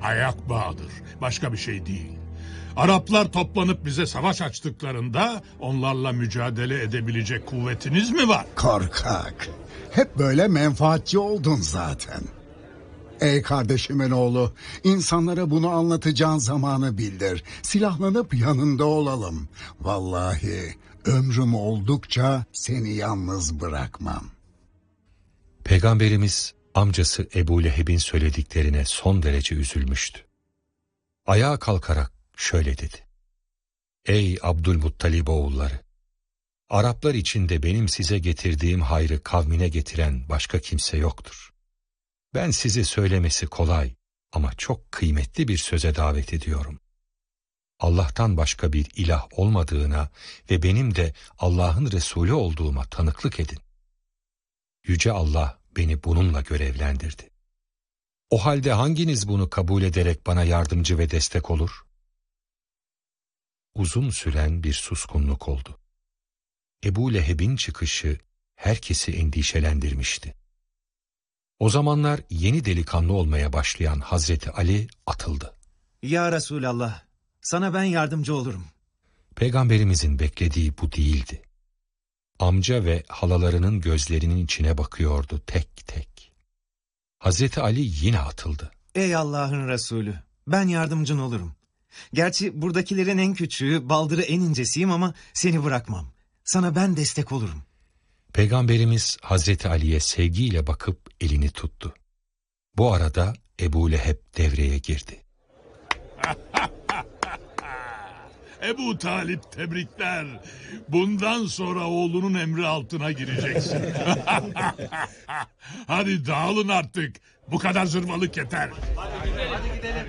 ayak bağıdır. Başka bir şey değil. Araplar toplanıp bize savaş açtıklarında onlarla mücadele edebilecek kuvvetiniz mi var? Korkak. Hep böyle menfaatçi oldun zaten. Ey kardeşimin oğlu, insanlara bunu anlatacağın zamanı bildir. Silahlanıp yanında olalım. Vallahi ömrüm oldukça seni yalnız bırakmam. Peygamberimiz amcası Ebu Leheb'in söylediklerine son derece üzülmüştü. Ayağa kalkarak şöyle dedi: Ey Abdülmuttalib oğulları! Araplar içinde benim size getirdiğim hayrı kavmine getiren başka kimse yoktur. Ben size söylemesi kolay ama çok kıymetli bir söze davet ediyorum. Allah'tan başka bir ilah olmadığına ve benim de Allah'ın Resulü olduğuma tanıklık edin. Yüce Allah beni bununla görevlendirdi. O halde hanginiz bunu kabul ederek bana yardımcı ve destek olur? Uzun süren bir suskunluk oldu. Ebu Leheb'in çıkışı herkesi endişelendirmişti. O zamanlar yeni delikanlı olmaya başlayan Hazreti Ali atıldı. Ya Resulallah, sana ben yardımcı olurum. Peygamberimizin beklediği bu değildi. Amca ve halalarının gözlerinin içine bakıyordu tek tek. Hazreti Ali yine atıldı. Ey Allah'ın Resulü, ben yardımcın olurum. Gerçi buradakilerin en küçüğü, baldırı en incesiyim ama seni bırakmam. Sana ben destek olurum. Peygamberimiz Hazreti Ali'ye sevgiyle bakıp elini tuttu. Bu arada Ebu Leheb devreye girdi. Ebu Talip, tebrikler. Bundan sonra oğlunun emri altına gireceksin. Hadi dağılın artık. Bu kadar zırvalık yeter. Hadi gidelim.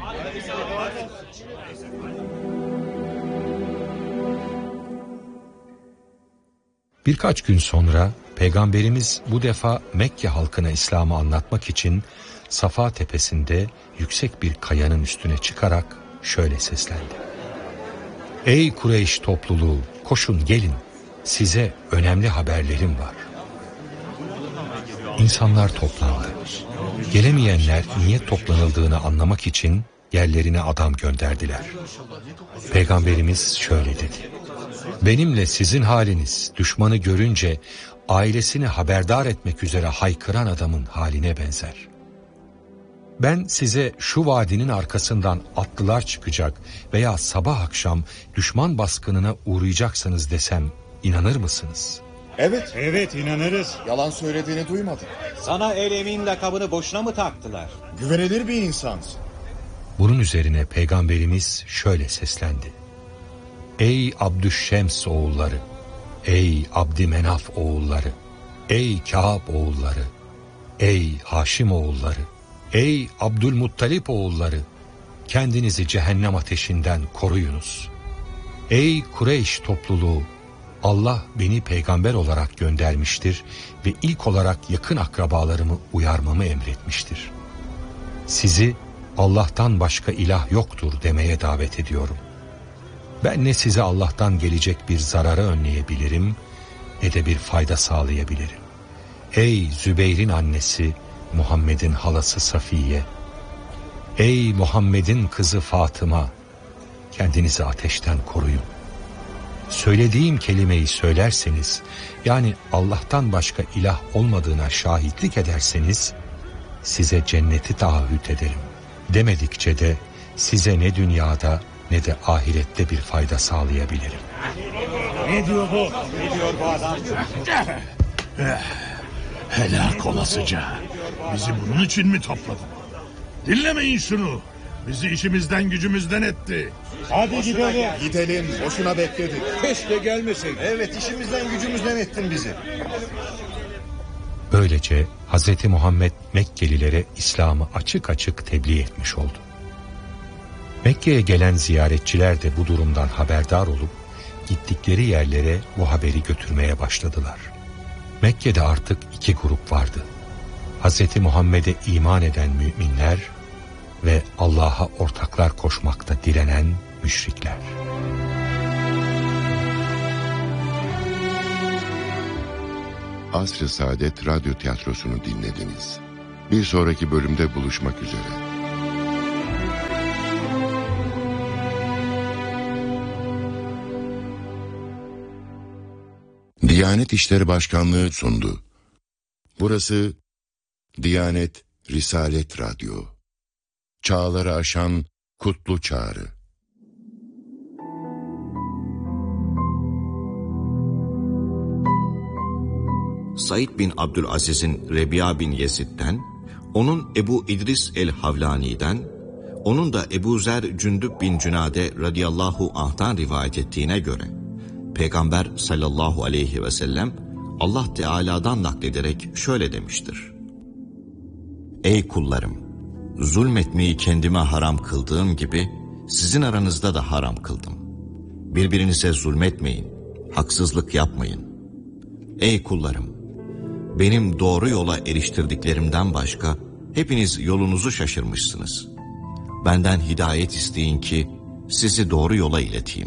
Birkaç gün sonra Peygamberimiz bu defa Mekke halkına İslam'ı anlatmak için Safa tepesinde yüksek bir kayanın üstüne çıkarak şöyle seslendi: Ey Kureyş topluluğu, koşun gelin, size önemli haberlerim var. İnsanlar toplandı. Gelemeyenler niye toplanıldığını anlamak için yerlerine adam gönderdiler. Peygamberimiz şöyle dedi: Benimle sizin haliniz düşmanı görünce ailesini haberdar etmek üzere haykıran adamın haline benzer. Ben size şu vadinin arkasından atlılar çıkacak veya sabah akşam düşman baskınına uğrayacaksınız desem inanır mısınız? Evet inanırız. Yalan söylediğini duymadım. Sana el emin lakabını boşuna mı taktılar? Güvenilir bir insansın. Bunun üzerine Peygamberimiz şöyle seslendi: Ey Abdüşşems oğulları, ey Abdümenaf oğulları, ey Kâb oğulları, ey Haşim oğulları, ey Abdülmuttalip oğulları, kendinizi cehennem ateşinden koruyunuz. Ey Kureyş topluluğu, Allah beni peygamber olarak göndermiştir ve ilk olarak yakın akrabalarımı uyarmamı emretmiştir. Sizi Allah'tan başka ilah yoktur demeye davet ediyorum. Ben ne size Allah'tan gelecek bir zararı önleyebilirim ne de bir fayda sağlayabilirim. Ey Zübeyir'in annesi, Muhammed'in halası Safiye, ey Muhammed'in kızı Fatıma, kendinizi ateşten koruyun. Söylediğim kelimeyi söylerseniz, yani Allah'tan başka ilah olmadığına şahitlik ederseniz, size cenneti taahhüt ederim. Demedikçe de size ne dünyada ne de ahirette bir fayda sağlayabilirim. Ne diyor bu adam? Helak olasıca. Bizi bunun için mi topladın? Dinlemeyin şunu. Bizi işimizden gücümüzden etti. Hadi gidelim. Gidelim, boşuna bekledik. Keşke gelmeseydin. Evet, işimizden gücümüzden ettin bizi. Böylece Hz. Muhammed Mekkelilere İslam'ı açık açık tebliğ etmiş oldu. Mekke'ye gelen ziyaretçiler de bu durumdan haberdar olup gittikleri yerlere bu haberi götürmeye başladılar. Mekke'de artık iki grup vardı: Hz. Muhammed'e iman eden müminler ve Allah'a ortaklar koşmakta direnen müşrikler. Asr-ı Saadet Radyo Tiyatrosu'nu dinlediniz. Bir sonraki bölümde buluşmak üzere. Diyanet İşleri Başkanlığı sundu. Burası Diyanet Risalet Radyo. Çağları aşan kutlu çağrı. Said bin Abdülaziz'in Rebi'a bin Yezid'den, onun Ebu İdris el-Havlani'den, onun da Ebu Zer Cündüb bin Cünade radıyallahu anh'tan rivayet ettiğine göre, Peygamber sallallahu aleyhi ve sellem Allah Teala'dan naklederek şöyle demiştir: Ey kullarım! Zulmetmeyi kendime haram kıldığım gibi sizin aranızda da haram kıldım. Birbirinize zulmetmeyin, haksızlık yapmayın. Ey kullarım! Benim doğru yola eriştirdiklerimden başka hepiniz yolunuzu şaşırmışsınız. Benden hidayet isteyin ki sizi doğru yola ileteyim.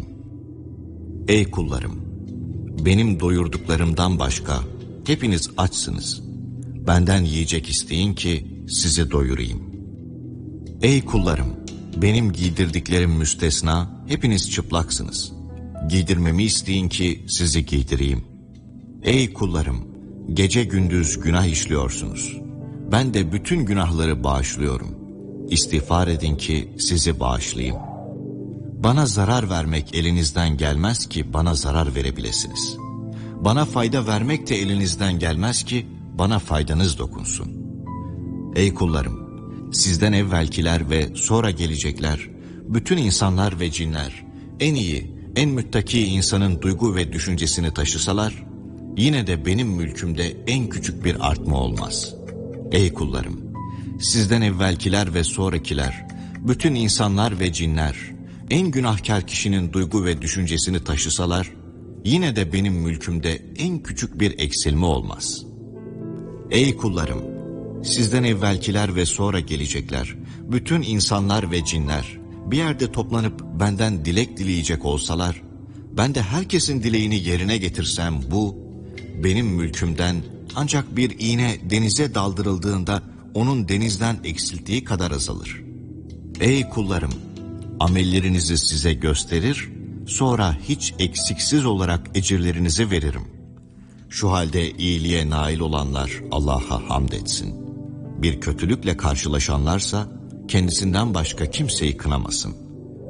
Ey kullarım! Benim doyurduklarımdan başka hepiniz açsınız. Benden yiyecek isteyin ki sizi doyurayım. Ey kullarım! Benim giydirdiklerim müstesna, hepiniz çıplaksınız. Giydirmemi isteyin ki sizi giydireyim. Ey kullarım! Gece gündüz günah işliyorsunuz. Ben de bütün günahları bağışlıyorum. İstiğfar edin ki sizi bağışlayayım. Bana zarar vermek elinizden gelmez ki bana zarar verebilesiniz. Bana fayda vermek de elinizden gelmez ki bana faydanız dokunsun. Ey kullarım! Sizden evvelkiler ve sonra gelecekler, bütün insanlar ve cinler, en iyi, en müttaki insanın duygu ve düşüncesini taşısalar, yine de benim mülkümde en küçük bir artma olmaz. Ey kullarım! Sizden evvelkiler ve sonrakiler, bütün insanlar ve cinler, en günahkar kişinin duygu ve düşüncesini taşısalar, yine de benim mülkümde en küçük bir eksilme olmaz. Ey kullarım! Sizden evvelkiler ve sonra gelecekler, bütün insanlar ve cinler, bir yerde toplanıp benden dilek dileyecek olsalar, ben de herkesin dileğini yerine getirsem bu, benim mülkümden ancak bir iğne denize daldırıldığında onun denizden eksilttiği kadar azalır. Ey kullarım! Amellerinizi size gösterir, sonra hiç eksiksiz olarak ecirlerinizi veririm. Şu halde iyiliğe nail olanlar Allah'a hamd etsin. Bir kötülükle karşılaşanlarsa kendisinden başka kimseyi kınamasın.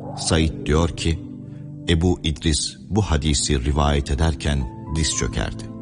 Said diyor ki, Ebu İdris bu hadisi rivayet ederken diz çökerdi.